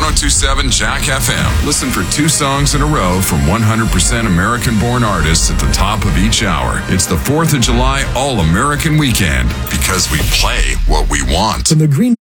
1027 Jack FM. Listen for 2 songs in a row from 100% American-born artists at the top of each hour. It's the 4th of July All-American Weekend because we play what we want. From the Green